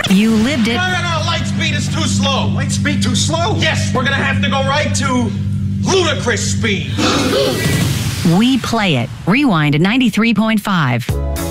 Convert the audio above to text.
You lived it. No, light speed is too slow. Light speed too slow? Yes, we're gonna have to go right to ludicrous speed. We play it. Rewind to 93.5.